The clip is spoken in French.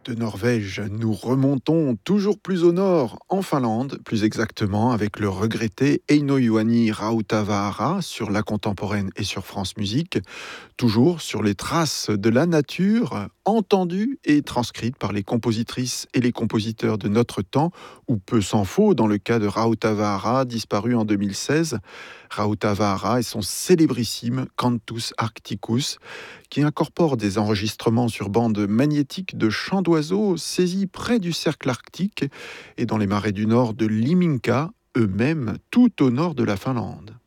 De Norvège, nous remontons toujours plus au nord, en Finlande, plus exactement avec le regretté Eino Juhani Rautavaara sur La Contemporaine et sur France Musique, toujours sur les traces de la nature, entendues et transcrites par les compositrices et les compositeurs de notre temps, ou peu s'en faut dans le cas de Rautavaara, disparu en 2016. Rautavaara et son célébrissime Cantus Arcticus, qui incorpore des enregistrements sur bande magnétique de chants d'oiseaux saisis près du cercle arctique et dans les marais du nord de Liminka, eux-mêmes tout au nord de la Finlande.